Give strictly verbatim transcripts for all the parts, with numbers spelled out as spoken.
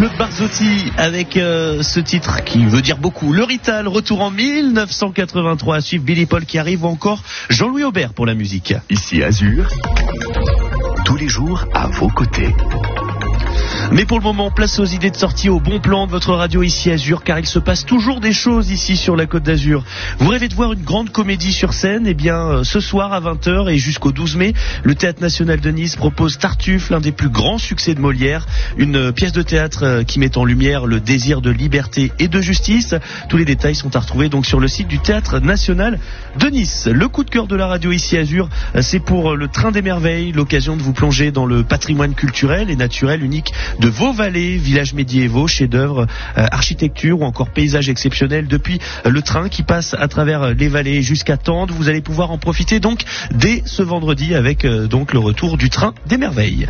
Claude Barzotti avec euh, ce titre qui veut dire beaucoup. Le Rital, retour en mille neuf cent quatre-vingt-trois, à suivre Billy Paul qui arrive, ou encore Jean-Louis Aubert pour la musique. Ici Azur, tous les jours à vos côtés. Mais pour le moment, place aux idées de sortie, au bon plan de votre radio ici Azur, car il se passe toujours des choses ici sur la Côte d'Azur. Vous rêvez de voir une grande comédie sur scène? Eh bien, ce soir à vingt heures et jusqu'au douze mai, le Théâtre National de Nice propose Tartuffe, l'un des plus grands succès de Molière, une pièce de théâtre qui met en lumière le désir de liberté et de justice. Tous les détails sont à retrouver donc sur le site du Théâtre National de Nice. Le coup de cœur de la radio ici Azur, c'est pour le Train des Merveilles, l'occasion de vous plonger dans le patrimoine culturel et naturel unique de vos vallées, villages médiévaux, chefs-d'œuvre, euh, architecture ou encore paysages exceptionnels depuis euh, le train qui passe à travers euh, les vallées jusqu'à Tende. Vous allez pouvoir en profiter donc dès ce vendredi avec euh, donc le retour du Train des Merveilles.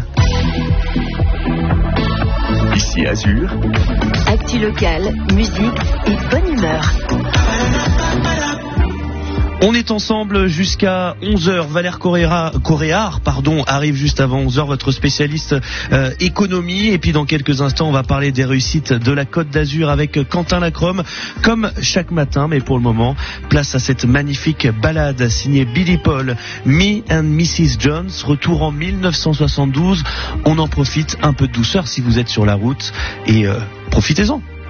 Ici Azur, actu locale, musique et bonne humeur. On est ensemble jusqu'à onze heures. Valère Correa, Coréard pardon, arrive juste avant onze heures, votre spécialiste euh, économie. Et puis dans quelques instants, on va parler des réussites de la Côte d'Azur avec Quentin Lacrome, comme chaque matin. Mais pour le moment, place à cette magnifique ballade signée Billy Paul, Me and missus Jones, retour en mille neuf cent soixante-douze. On en profite, un peu de douceur si vous êtes sur la route, et euh, profitez-en.